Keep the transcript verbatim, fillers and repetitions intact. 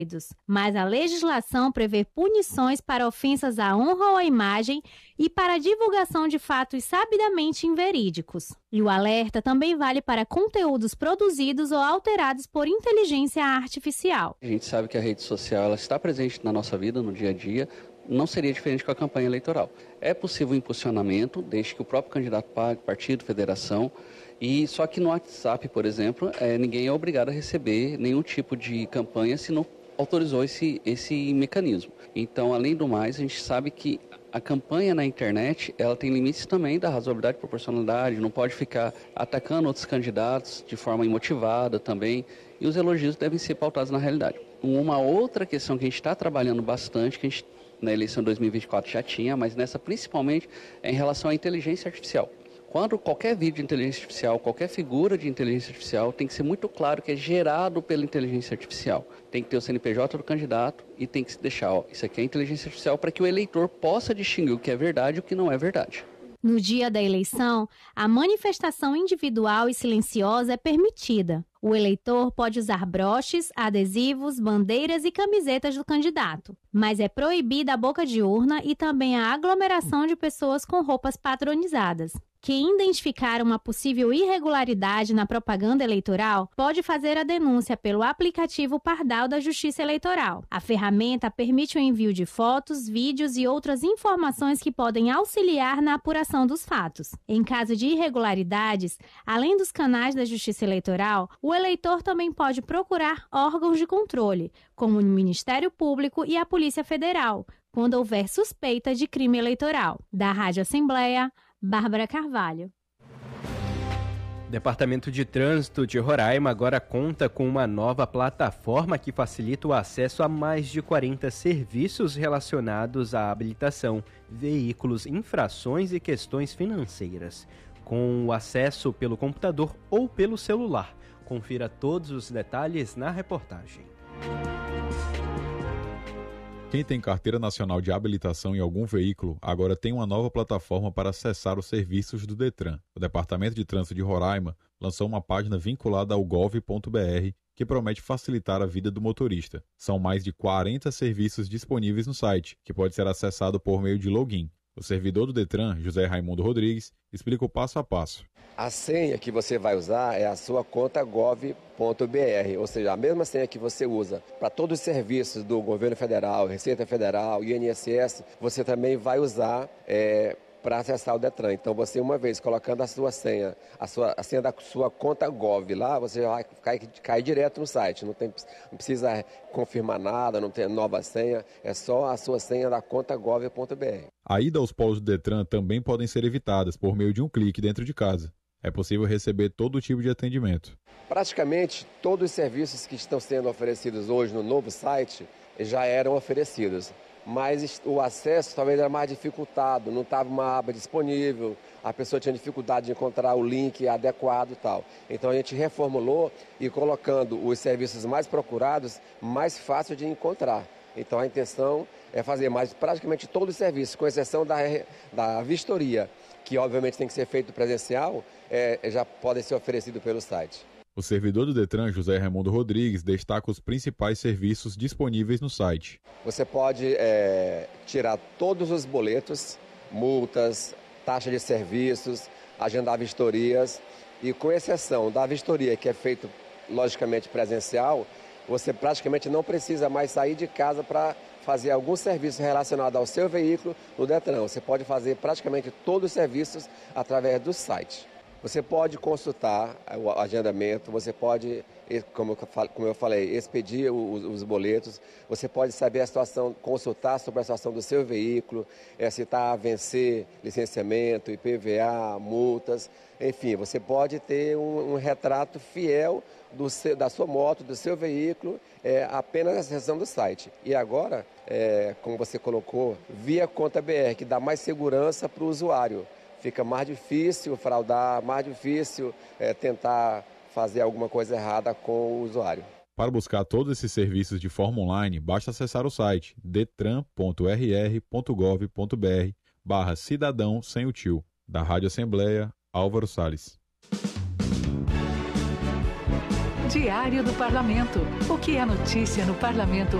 mas a legislação prevê punições para ofensas à honra ou à imagem e para a divulgação de fatos sabidamente inverídicos. E o alerta também vale para conteúdos produzidos ou alterados por inteligência artificial. A gente sabe que a rede social ela está presente na nossa vida, no dia a dia, não seria diferente com a campanha eleitoral. É possível o impulsionamento, desde que o próprio candidato pague, partido, federação, e só que no WhatsApp, por exemplo, é, ninguém é obrigado a receber nenhum tipo de campanha se não autorizou esse, esse mecanismo. Então, além do mais, a gente sabe que a campanha na internet, ela tem limites também da razoabilidade e proporcionalidade, não pode ficar atacando outros candidatos de forma imotivada também, e os elogios devem ser pautados na realidade. Uma outra questão que a gente está trabalhando bastante, que a gente na eleição de dois mil e vinte e quatro já tinha, mas nessa principalmente é em relação à inteligência artificial. Quando qualquer vídeo de inteligência artificial, qualquer figura de inteligência artificial, tem que ser muito claro que é gerado pela inteligência artificial. Tem que ter o C N P J do candidato e tem que se deixar, ó, isso aqui é inteligência artificial, para que o eleitor possa distinguir o que é verdade e o que não é verdade. No dia da eleição, a manifestação individual e silenciosa é permitida. O eleitor pode usar broches, adesivos, bandeiras e camisetas do candidato, mas é proibida a boca de urna e também a aglomeração de pessoas com roupas padronizadas. Quem identificar uma possível irregularidade na propaganda eleitoral pode fazer a denúncia pelo aplicativo Pardal da Justiça Eleitoral. A ferramenta permite o envio de fotos, vídeos e outras informações que podem auxiliar na apuração dos fatos. Em caso de irregularidades, além dos canais da Justiça Eleitoral, o eleitor também pode procurar órgãos de controle, como o Ministério Público e a Polícia Federal, quando houver suspeita de crime eleitoral. Da Rádio Assembleia, Bárbara Carvalho. Departamento de Trânsito de Roraima agora conta com uma nova plataforma que facilita o acesso a mais de quarenta serviços relacionados à habilitação, veículos, infrações e questões financeiras. Com o acesso pelo computador ou pelo celular. Confira todos os detalhes na reportagem. Quem tem carteira nacional de habilitação em algum veículo agora tem uma nova plataforma para acessar os serviços do Detran. O Departamento de Trânsito de Roraima lançou uma página vinculada ao gov ponto br que promete facilitar a vida do motorista. São mais de quarenta serviços disponíveis no site, que pode ser acessado por meio de login. O servidor do Detran, José Raimundo Rodrigues, explica o passo a passo. A senha que você vai usar é a sua conta gov ponto br, ou seja, a mesma senha que você usa para todos os serviços do governo federal, Receita Federal, I N S S, você também vai usar é, para acessar o Detran. Então você, uma vez colocando a sua senha, a, sua, a senha da sua conta Gov lá, você já vai cair, cair direto no site. Não, tem, não precisa confirmar nada, não tem nova senha, é só a sua senha da conta gov ponto br. A ida aos polos do Detran também podem ser evitadas por meio de um clique dentro de casa. É possível receber todo tipo de atendimento. Praticamente todos os serviços que estão sendo oferecidos hoje no novo site já eram oferecidos. Mas o acesso talvez era mais dificultado, não estava uma aba disponível, a pessoa tinha dificuldade de encontrar o link adequado e tal. Então a gente reformulou e colocando os serviços mais procurados, mais fácil de encontrar. Então a intenção é fazer mais praticamente todos os serviços, com exceção da, da vistoria, que obviamente tem que ser feito presencial, é, já podem ser oferecidos pelo site. O servidor do Detran, José Raimundo Rodrigues, destaca os principais serviços disponíveis no site. Você pode é, tirar todos os boletos, multas, taxa de serviços, agendar vistorias, e com exceção da vistoria, que é feita logicamente presencial, você praticamente não precisa mais sair de casa para fazer algum serviço relacionado ao seu veículo no Detran. Você pode fazer praticamente todos os serviços através do site. Você pode consultar o agendamento, você pode, como eu falei, expedir os, os boletos, você pode saber a situação, consultar sobre a situação do seu veículo, é, se está a vencer licenciamento, I P V A, multas, enfim, você pode ter um, um retrato fiel do seu, da sua moto, do seu veículo, é, apenas na seção do site. E agora, é, como você colocou, via Conta B R, que dá mais segurança para o usuário. Fica mais difícil fraudar, mais difícil é, tentar fazer alguma coisa errada com o usuário. Para buscar todos esses serviços de forma online, basta acessar o site detran ponto r r ponto gov ponto br barra cidadão sem o tio. Da Rádio Assembleia, Álvaro Salles. Diário do Parlamento. O que é notícia no Parlamento